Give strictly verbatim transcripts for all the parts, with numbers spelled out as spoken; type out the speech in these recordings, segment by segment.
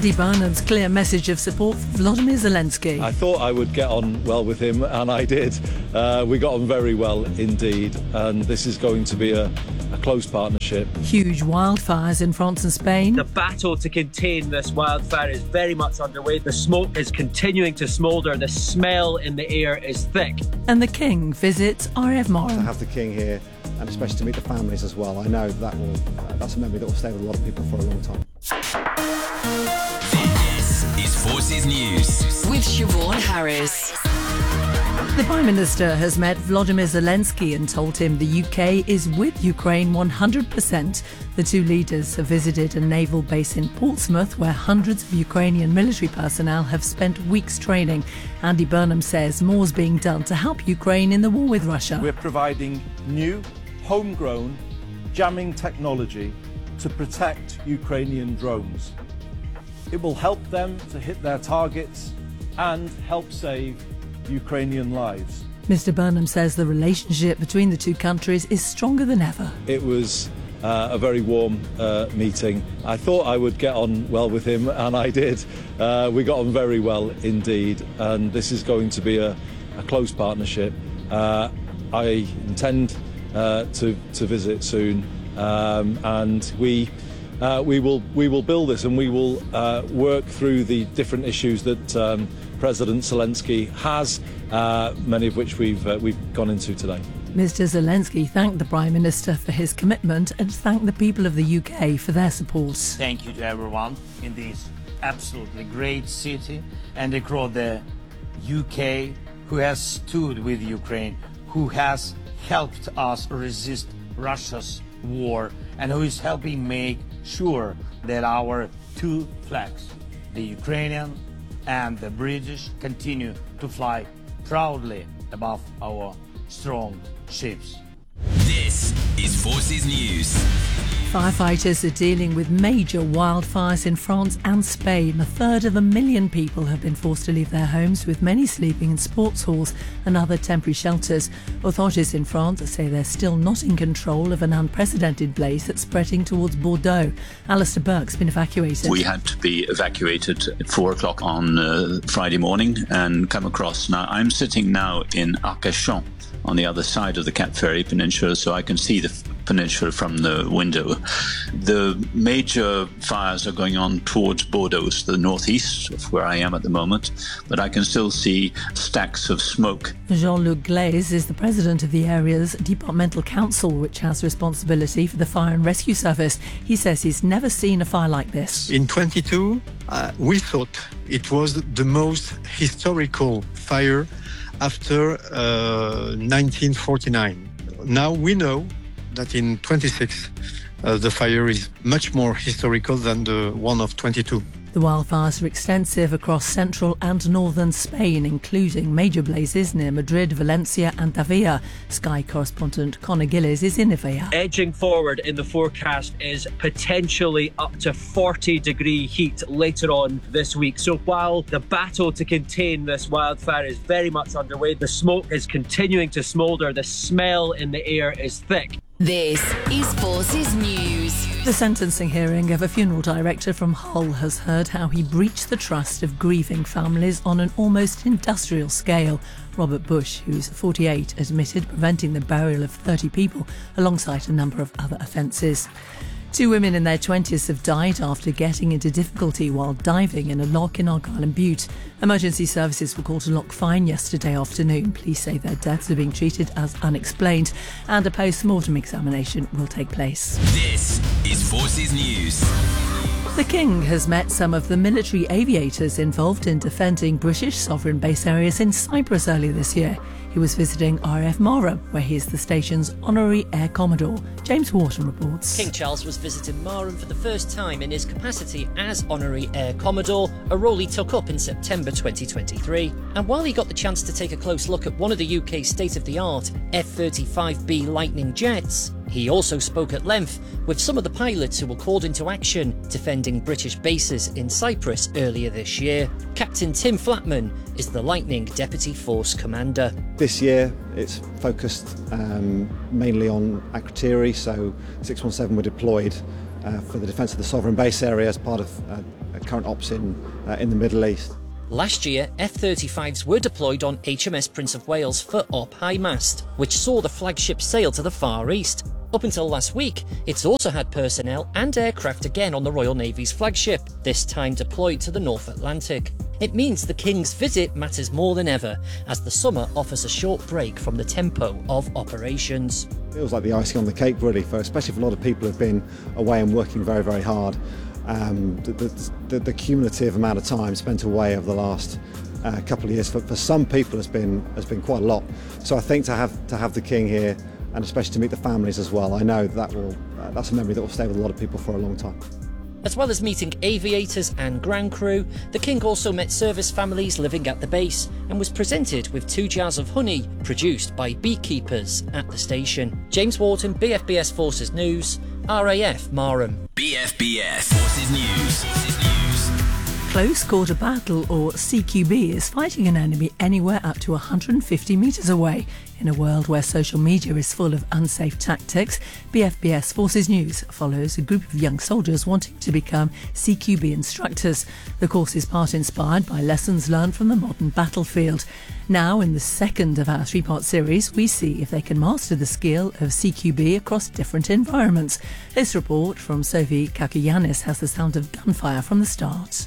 Andy Burnham's clear message of support for Volodymyr Zelensky. I thought I would get on well with him, and I did. Uh, we got on very well indeed, and this is going to be a, a close partnership. Huge wildfires in France and Spain. The battle to contain this wildfire is very much underway. The smoke is continuing to smoulder. The smell in the air is thick. And the King visits R A F Morum. To have the King here, and especially to meet the families as well, I know that will uh, that's a memory that will stay with a lot of people for a long time. This is Forces News with Siobhan Harris. The Prime Minister has met Volodymyr Zelensky and told him the U K is with Ukraine one hundred percent. The two leaders have visited a naval base in Portsmouth where hundreds of Ukrainian military personnel have spent weeks training. Andy Burnham says more's being done to help Ukraine in the war with Russia. We're providing new, homegrown jamming technology to protect Ukrainian drones. It will help them to hit their targets and help save Ukrainian lives. Mister Burnham says the relationship between the two countries is stronger than ever. It was uh, a very warm uh, meeting. I thought I would get on well with him, and I did. Uh, we got on very well indeed, and this is going to be a, a close partnership. Uh, I intend uh, to, to visit soon, um, and we uh, we will we will build this, and we will uh, work through the different issues that um, President Zelensky has, uh, many of which we've uh, we've gone into today. Mister Zelensky thanked the Prime Minister for his commitment and thanked the people of the U K for their support. Thank you to everyone in this absolutely great city and across the U K who has stood with Ukraine, who has helped us resist Russia's war, and who is helping make sure that our two flags, the Ukrainian and the British, continue to fly proudly above our strong ships. This is Forces News. Firefighters are dealing with major wildfires in France and Spain. A third of a million people have been forced to leave their homes, with many sleeping in sports halls and other temporary shelters. Authorities in France say they're still not in control of an unprecedented blaze that's spreading towards Bordeaux. Alistair Burke's been evacuated. We had to be evacuated at four o'clock on uh, Friday morning and come across. Now, I'm sitting now in Arcachon, on the other side of the Cap Ferry Peninsula, so I can see the peninsula from the window. The major fires are going on towards Bordeaux, the northeast of where I am at the moment, but I can still see stacks of smoke. Jean-Luc Glaise is the president of the area's departmental council, which has responsibility for the fire and rescue service. He says he's never seen a fire like this. In twenty-two, uh, we thought it was the most historical fire after uh, nineteen forty-nine. Now we know that in twenty-six, uh, the fire is much more historical than the one of twenty-two. The wildfires are extensive across central and northern Spain, including major blazes near Madrid, Valencia and Davia. Sky correspondent Conor Gillies is in Ivea. Edging forward in the forecast is potentially up to forty degree heat later on this week. So while the battle to contain this wildfire is very much underway, the smoke is continuing to smoulder. The smell in the air is thick. This is Forces News. The sentencing hearing of a funeral director from Hull has heard how he breached the trust of grieving families on an almost industrial scale. Robert Bush, who's forty-eight, admitted preventing the burial of thirty people alongside a number of other offences. Two women in their twenties have died after getting into difficulty while diving in a loch in Argyll and Bute. Emergency services were called to Loch Fyne yesterday afternoon. Police say their deaths are being treated as unexplained, and a post-mortem examination will take place. This is Forces News. The King has met some of the military aviators involved in defending British sovereign base areas in Cyprus earlier this year. He was visiting R A F Morum, where he is the station's honorary Air Commodore. James Wharton reports. King Charles was visiting Morum for the first time in his capacity as honorary Air Commodore, a role he took up in September twenty twenty-three. And while he got the chance to take a close look at one of the U K's state-of-the-art F thirty-five B Lightning jets, he also spoke at length with some of the pilots who were called into action defending British bases in Cyprus earlier this year. Captain Tim Flatman is the Lightning Deputy Force Commander. This year it's focused um, mainly on Akrotiri, so six one seven were deployed uh, for the defence of the sovereign base area as part of uh, current ops in, uh, in the Middle East. Last year, F thirty-fives were deployed on H M S Prince of Wales for Op High Mast, which saw the flagship sail to the Far East. Up until last week, it's also had personnel and aircraft again on the Royal Navy's flagship, this time deployed to the North Atlantic. It means the King's visit matters more than ever, as the summer offers a short break from the tempo of operations. Feels like the icing on the cake, really, for especially for a lot of people who've been away and working very, very hard. Um, the, the, the, the cumulative amount of time spent away over the last uh, couple of years for, for some people has been has been quite a lot. So I think to have to have the King here, and especially to meet the families as well, I know that will uh, that's a memory that will stay with a lot of people for a long time. As well as meeting aviators and ground crew, the King also met service families living at the base and was presented with two jars of honey produced by beekeepers at the station. James Wharton, B F B S Forces News, R A F Marham. B F B S Forces News. Close Quarter Battle, or C Q B, is fighting an enemy anywhere up to one hundred fifty metres away. In a world where social media is full of unsafe tactics, B F B S Forces News follows a group of young soldiers wanting to become C Q B instructors. The course is part inspired by lessons learned from the modern battlefield. Now, in the second of our three-part series, we see if they can master the skill of C Q B across different environments. This report from Sophie Kakianis has the sound of gunfire from the start.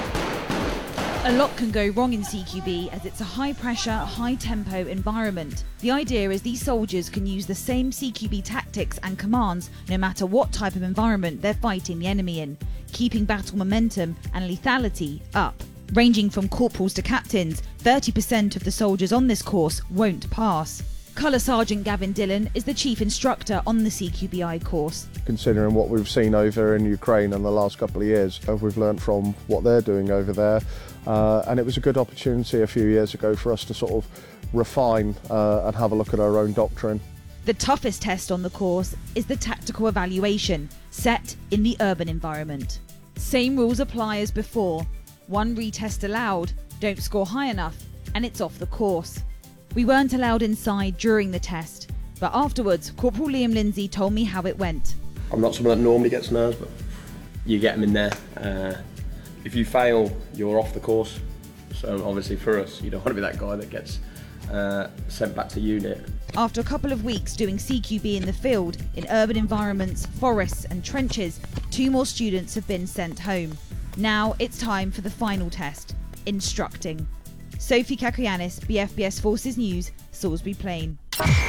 A lot can go wrong in C Q B as it's a high-pressure, high-tempo environment. The idea is these soldiers can use the same C Q B tactics and commands no matter what type of environment they're fighting the enemy in, keeping battle momentum and lethality up. Ranging from corporals to captains, thirty percent of the soldiers on this course won't pass. Colour Sergeant Gavin Dillon is the chief instructor on the C Q B I course. Considering what we've seen over in Ukraine in the last couple of years, we've learnt from what they're doing over there, uh, and it was a good opportunity a few years ago for us to sort of refine uh, and have a look at our own doctrine. The toughest test on the course is the tactical evaluation, set in the urban environment. Same rules apply as before. One retest allowed, don't score high enough, and it's off the course. We weren't allowed inside during the test, but afterwards, Corporal Liam Lindsay told me how it went. I'm not someone that normally gets nerves, but you get them in there. Uh, if you fail, you're off the course. So obviously for us, you don't want to be that guy that gets uh, sent back to unit. After a couple of weeks doing C Q B in the field, in urban environments, forests and trenches, two more students have been sent home. Now it's time for the final test, instructing. Sophie Kakianis, B F B S Forces News, Salisbury Plain.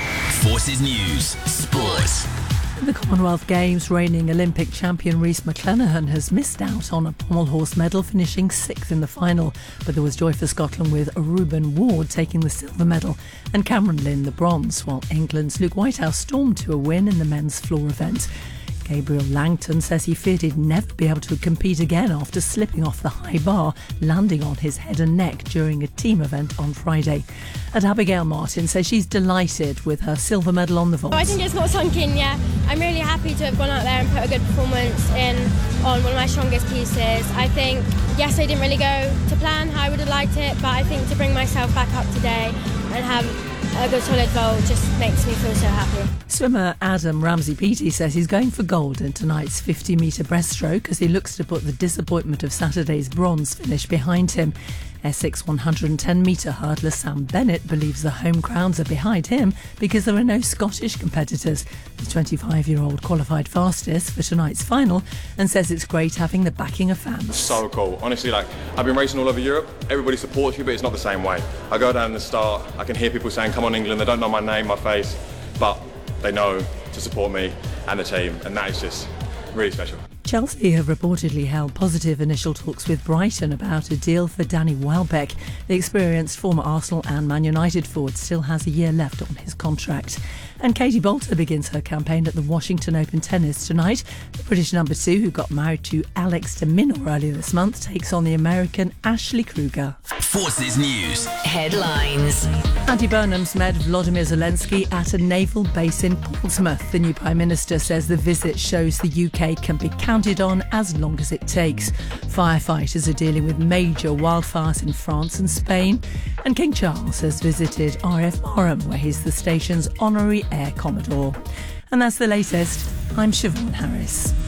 Forces News, Sports. The Commonwealth Games reigning Olympic champion Rhys McClenaghan has missed out on a pommel horse medal, finishing sixth in the final. But there was joy for Scotland with Reuben Ward taking the silver medal and Cameron Lynn the bronze, while England's Luke Whitehouse stormed to a win in the men's floor event. Gabriel Langton says he feared he'd never be able to compete again after slipping off the high bar, landing on his head and neck during a team event on Friday. And Abigail Martin says she's delighted with her silver medal on the vault. I think it's not sunk in yet. I'm really happy to have gone out there and put a good performance in on one of my strongest pieces. I think, yes, I didn't really go to plan how I would have liked it, but I think to bring myself back up today and have a good solid vault just makes me feel so happy. Swimmer Adam Ramsey-Peaty says he's going for gold in tonight's fifty metre breaststroke as he looks to put the disappointment of Saturday's bronze finish behind him. Essex one hundred ten metre hurdler Sam Bennett believes the home crowns are behind him because there are no Scottish competitors. The twenty-five-year-old qualified fastest for tonight's final and says it's great having the backing of fans. So cool. Honestly, like, I've been racing all over Europe. Everybody supports you, but it's not the same way. I go down the start, I can hear people saying, "Come on, England." They don't know my name, my face, but they know to support me and the team, and that is just really special. Chelsea have reportedly held positive initial talks with Brighton about a deal for Danny Welbeck. The experienced former Arsenal and Man United forward still has a year left on his contract. And Katie Boulter begins her campaign at the Washington Open tennis tonight. The British number two, who got married to Alex de Minaur earlier this month, takes on the American Ashley Kruger. Forces News. Headlines. Andy Burnham's met Volodymyr Zelensky at a naval base in Portsmouth. The new Prime Minister says the visit shows the U K can be counted on as long as it takes. Firefighters are dealing with major wildfires in France and Spain. And King Charles has visited R A F Marham, where he's the station's honorary Air Commodore. And that's the latest. I'm Siobhan Harris.